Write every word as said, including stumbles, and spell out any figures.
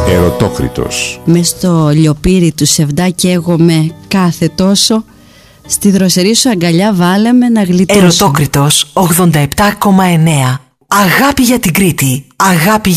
Ερωτόκριτος. Μες στο λιοπύρι του Σεβδά καίγομαι κάθε τόσο. Στη δροσερή σου αγκαλιά βάλαμε να γλιτώσω. Ερωτόκριτος ογδόντα επτά κόμμα εννέα. Αγάπη για την Κρήτη. Αγάπη για